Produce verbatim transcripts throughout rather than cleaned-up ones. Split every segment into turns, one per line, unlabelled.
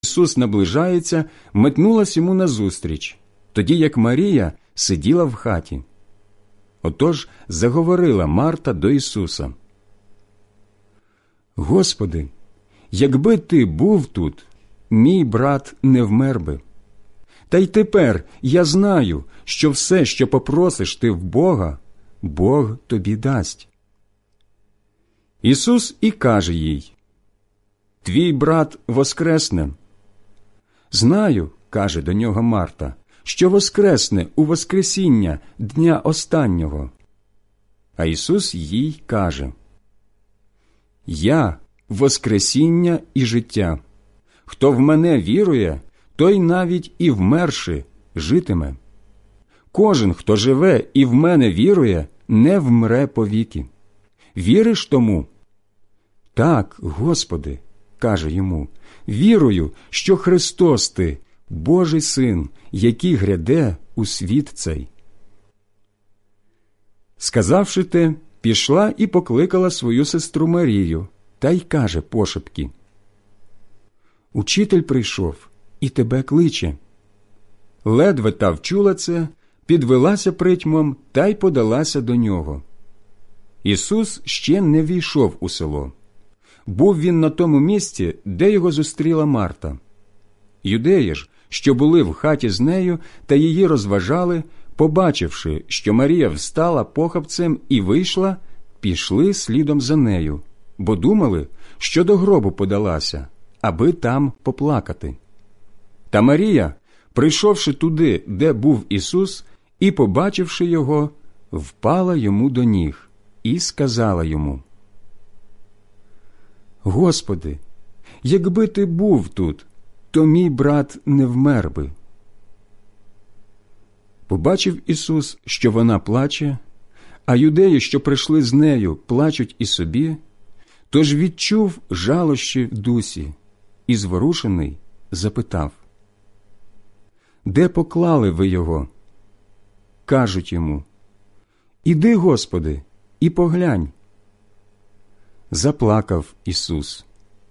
Ісус наближається, метнулась йому назустріч, тоді як Марія сиділа в хаті. Отож заговорила Марта до Ісуса: «Господи, якби Ти був тут, мій брат не вмер би. Та й тепер я знаю, що все, що попросиш ти в Бога, Бог тобі дасть». Ісус і каже їй: «Твій брат воскресне». «Знаю, – каже до нього Марта, – що воскресне у воскресіння дня останнього». А Ісус їй каже: «Я – воскресіння і життя. Хто в мене вірує, той навіть і вмерши житиме. Кожен, хто живе і в мене вірує, не вмре повіки. Віриш тому?» «Так, Господи, – каже йому, – вірую, що Христос ти, Божий Син, який гряде у світ цей». Сказавши те, пішла і покликала свою сестру Марію, та й каже пошепки: «Учитель прийшов і тебе кличе». Ледве та вчула це, підвелася притьмом та й подалася до нього. Ісус ще не війшов у село. Був він на тому місці, де його зустріла Марта. Юдеї ж, що були в хаті з нею та її розважали, побачивши, що Марія встала похапцем і вийшла, пішли слідом за нею, бо думали, що до гробу подалася, аби там поплакати. Та Марія, прийшовши туди, де був Ісус, і побачивши його, впала йому до ніг і сказала йому: «Господи, якби ти був тут, то мій брат не вмер би». Побачив Ісус, що вона плаче, а юдеї, що прийшли з нею, плачуть і собі, тож відчув жалощі в дусі і, зворушений, запитав: «Де поклали ви його?» Кажуть йому: «Іди, Господи, і поглянь». Заплакав Ісус.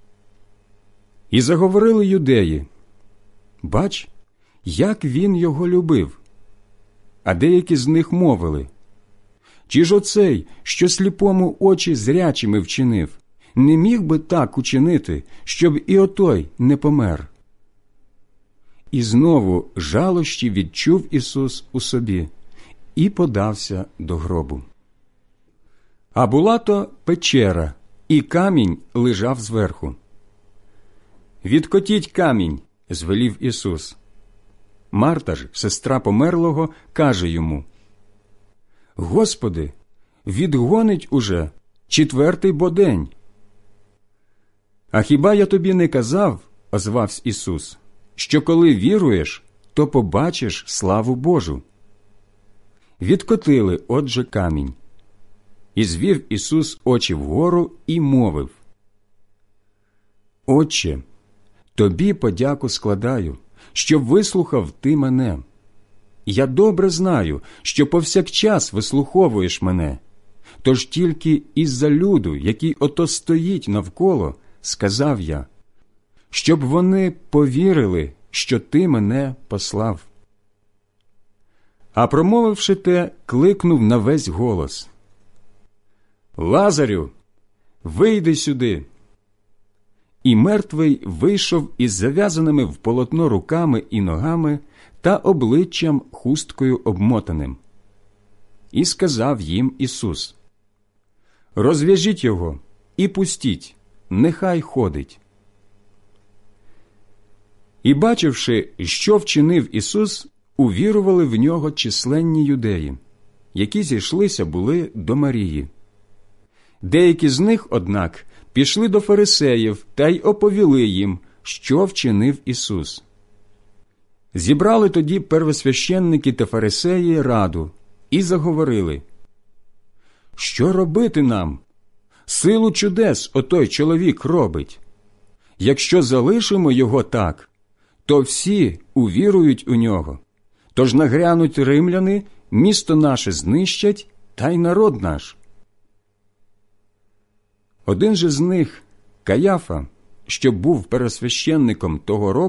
І заговорили юдеї: «Бач, як він його любив». А деякі з них мовили: «Чи ж оцей, що сліпому очі зрячими вчинив, не міг би так учинити, щоб і отой не помер?» І знову жалощі відчув Ісус у собі і подався до гробу. А була то печера, і камінь лежав зверху. «Відкотіть камінь», – звелів Ісус. Марта ж, сестра померлого, каже йому: «Господи, відгонить уже четвертий бо день». «А хіба я тобі не казав, – озвався Ісус, – що коли віруєш, то побачиш славу Божу?» Відкотили отже камінь. І звів Ісус очі вгору і мовив: «Отче, тобі подяку складаю, що вислухав ти мене. Я добре знаю, що повсякчас вислуховуєш мене, тож тільки із-за люду, який ото стоїть навколо, сказав я, щоб вони повірили, що ти мене послав». А промовивши те, кликнув на весь голос: «Лазарю, вийди сюди!» І мертвий вийшов із зав'язаними в полотно руками і ногами та обличчям хусткою обмотаним. І сказав їм Ісус: «Розв'яжіть його і пустіть, нехай ходить». І, бачивши, що вчинив Ісус, увірували в нього численні юдеї, які зійшлися були до Марії. Деякі з них, однак, пішли до фарисеїв та й оповіли їм, що вчинив Ісус. Зібрали тоді первосвященники та фарисеї раду і заговорили: «Що робити нам? Силу чудес отой чоловік робить. Якщо залишимо його так, то всі увірують у нього. Тож нагрянуть римляни, місто наше знищать, та й народ наш». Один же з них, Каяфа, що був первосвященником того року,